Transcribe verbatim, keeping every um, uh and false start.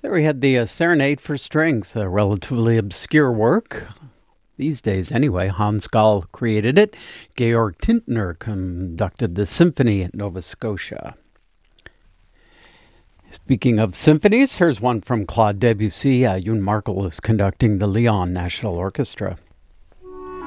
There we had the uh, Serenade for Strings, a relatively obscure work. These days, anyway. Hans Gall created it. Georg Tintner conducted the symphony at Nova Scotia. Speaking of symphonies, here's one from Claude Debussy. Uh, Youn Markel is conducting the Lyon National Orchestra.